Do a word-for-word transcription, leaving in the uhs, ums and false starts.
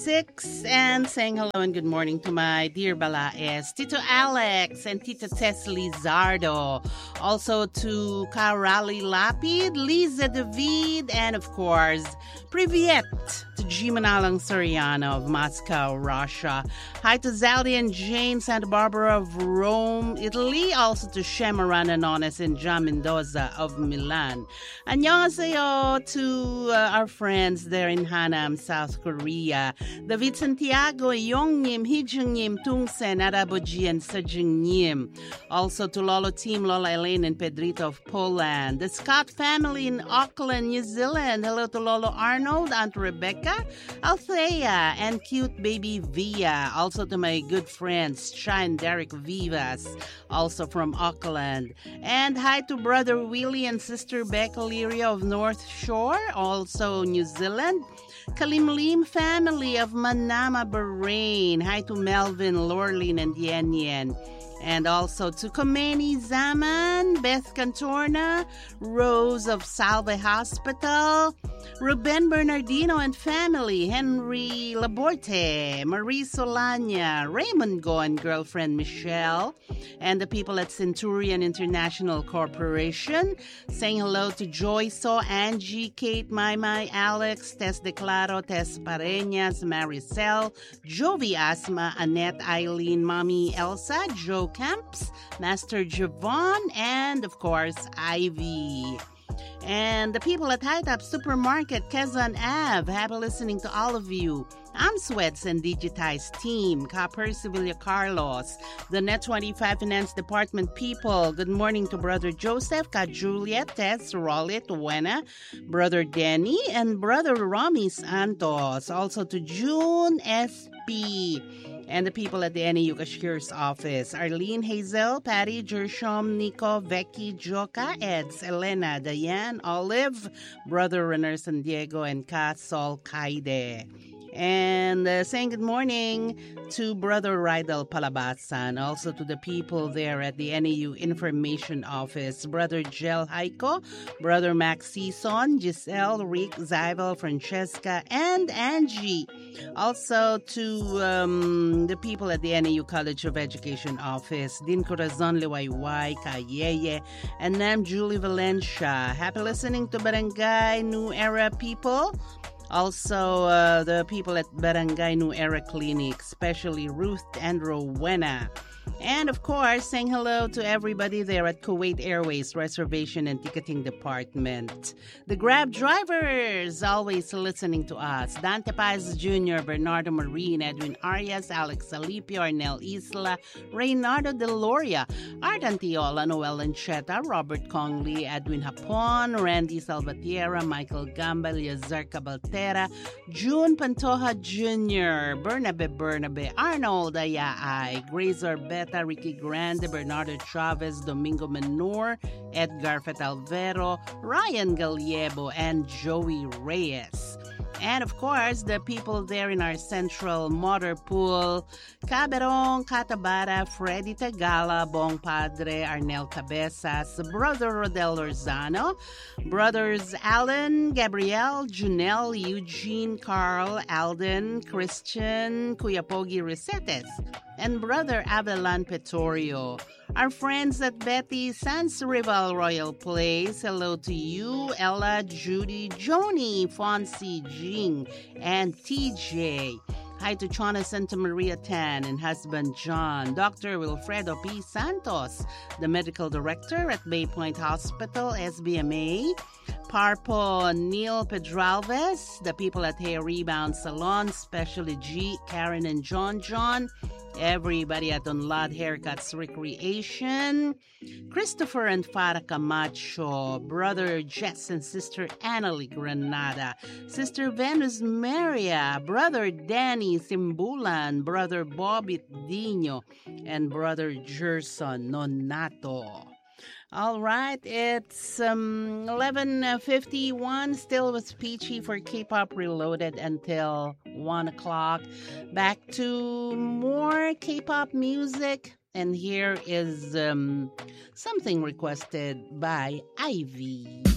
six, and saying hello and good morning to my dear Balaes, Tito Alex and Tita Tess Lizardo. Also to Karali Lapid, Liza David, and of course, Privyet to Gimanalang Soriano of Moscow, Russia. Hi to Zaldi and Jane Santa Barbara of Rome, Italy. Also to Shemaran Anones and John Mendoza of Milan. Annyeonghaseyo to uh, our friends there in Hanam, South Korea. David Santiago, Yongnim, Hijungnim, Tungsen, Araboji, and Sajungnim. Also to Lolo Team, Lola Elaine and Pedrito of Poland. The Scott family in Auckland, New Zealand. Hello to Lolo Arnold, Aunt Rebecca, Althea, and cute baby Via. Also to my good friends, Sha and Derek Vivas, also from Auckland. And hi to brother Willie and sister Becca Liria of North Shore, also New Zealand. Kalimlim family of Manama, Bahrain. Hi to Melvin, Lorlin, and Yen Yen. And also to Khomeini Zaman, Beth Cantorna, Rose of Salve Hospital, Ruben Bernardino and family, Henry Laborte, Marie Solana, Raymond Go and girlfriend Michelle, and the people at Centurion International Corporation. Saying hello to Joyso, Angie, Kate, Maymay, Alex, Tess Declaro, Tess Pareñas, Maricel, Jovi Asma, Annette, Eileen, Mommy Elsa, Joe Camps, Master Javon, and of course Ivy. And the people at High Top Supermarket, Quezon Ave, happy listening to all of you. I'm Sweats and Digitize Team, Copper Sevilla Carlos, the Net twenty-five Finance Department people. Good morning to Brother Joseph, Ka Juliet, Tess, Rollet, Wena, Brother Danny, and Brother Rami Santos. Also to June S P. And the people at the N A U Cashier's office, Arlene, Hazel, Patty, Jershom, Nico, Becky, Joka, Eds, Elena, Diane, Olive, Brother Renner San Diego, and Ka Sol Kaide. And uh, saying good morning to Brother Rydal Palabasan, also to the people there at the N A U Information Office, Brother Gel Haiko, Brother Max Sison, Giselle, Rick, Zyvel, Francesca, and Angie. Also to um, the people at the N A U College of Education Office, Din Corazon Liwayway, Kayeye, and Nam Julie Valencia. Happy listening to Barangay New Era people. Also, uh, the people at Barangay New Era Clinic, especially Ruth and Rowena. And of course, saying hello to everybody there at Kuwait Airways Reservation and Ticketing Department. The Grab drivers always listening to us. Dante Paz Junior, Bernardo Marine, Edwin Arias, Alex Alipio, Arnel Isla, Reynardo Deloria, Art Antiola, Noel Ancheta, Robert Congley, Edwin Hapon, Randy Salvatierra, Michael Gamba, Liazar Cabaltera, June Pantoja Junior, Bernabe Bernabe, Arnold Ayaay, Grace Orbeta, Ricky Grande, Bernardo Chavez, Domingo Menor, Edgar Fetalvero, Ryan Gallego, and Joey Reyes. And of course, the people there in our central motor pool, Caberón, Catabara, Freddy Tagala, Bong Padre, Arnel Cabezas, Brother Rodel Lorzano, Brothers Alan, Gabriel, Junel, Eugene, Carl, Alden, Christian, Kuyapogi Resetes, and Brother Abelan Petorio. Our friends at Betty Sans Rival Royal Place, hello to you, Ella, Judy, Joni, Fonzie, Jing, and T J. Hi to Chona Santa Maria Tan and husband John, Doctor Wilfredo P. Santos, the medical director at Bay Point Hospital, S B M A, Parpo Neil Pedralves, the people at Hair Rebound Salon, especially G, Karen and John John, everybody at Unlad Haircuts Recreation, Christopher and Farah Camacho, Brother Jess and Sister Annalie Granada, Sister Venus Maria, Brother Danny Simbulan, Brother Bobby Dino, and Brother Gerson Nonato. All right, it's um, eleven fifty-one, still with Peachy for K-Pop Reloaded until one o'clock. Back to more K-pop music, and here is um, something requested by Ivy.